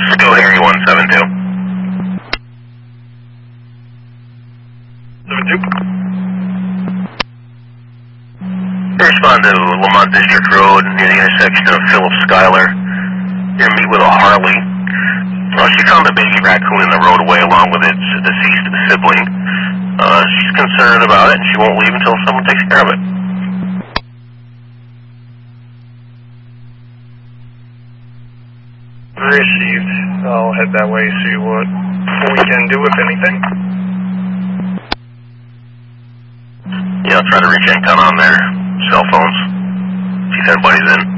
Go Harry 172. 72. Respond to Lamont District Road near the intersection of Phillips Schuyler. You're gonna meet with a Harley. She found a baby raccoon in the roadway along with its deceased sibling. She's concerned about it and she won't leave until someone takes care of it. Received. I'll head that way, see what we can do, if anything. Yeah, I'll try to reach Incon on their cell phones. See if anybody's in.